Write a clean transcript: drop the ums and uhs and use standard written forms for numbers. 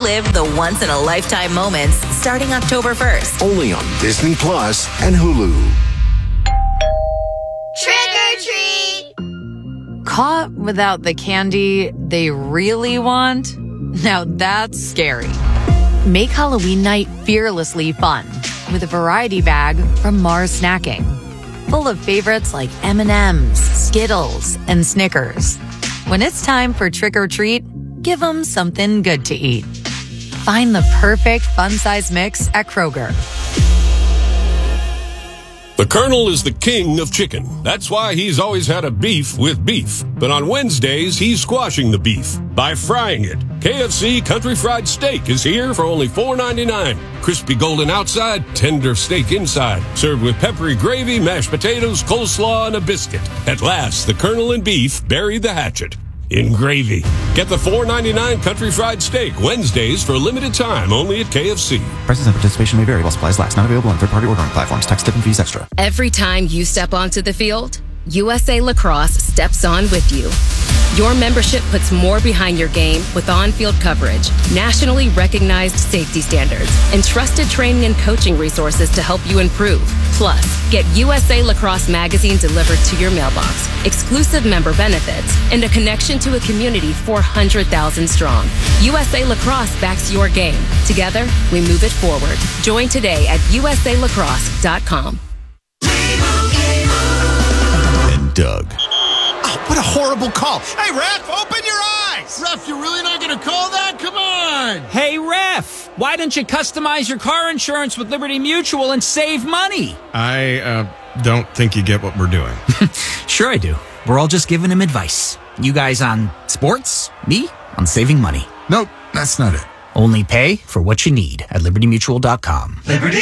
Relive the once-in-a-lifetime moments starting October 1st. Only on Disney Plus and Hulu. Trick or treat! Caught without the candy they really want? Now that's scary. Make Halloween night fearlessly fun with a variety bag from Mars Snacking. Full of favorites like M&M's, Skittles, and Snickers. When it's time for trick or treat, give them something good to eat. Find the perfect fun-size mix at Kroger. The Colonel is the king of chicken. That's why he's always had a beef with beef. But on Wednesdays, he's squashing the beef by frying it. KFC Country Fried Steak is here for only $4.99. Crispy golden outside, tender steak inside. Served with peppery gravy, mashed potatoes, coleslaw, and a biscuit. At last, the Colonel and beef buried the hatchet in gravy. Get the $4.99 Country Fried Steak Wednesdays for a limited time only at KFC. Prices and participation may vary while supplies last. Not available on third-party ordering platforms. Tax, tip, and fees extra. Every time you step onto the field, USA Lacrosse steps on with you. Your membership puts more behind your game with on-field coverage, nationally recognized safety standards, and trusted training and coaching resources to help you improve. Plus, get USA Lacrosse magazine delivered to your mailbox, exclusive member benefits, and a connection to a community 400,000 strong. USA Lacrosse backs your game. Together, we move it forward. Join today at usalacrosse.com. And Doug. Oh, what a horrible call. Hey, ref, open your eyes. Ref, you're really not going to call that? Come on. Hey, ref, why don't you customize your car insurance with Liberty Mutual and save money? I don't think you get what we're doing. Sure I do. We're all just giving him advice. You guys on sports, me on saving money. Nope, that's not it. Only pay for what you need at libertymutual.com. Liberty.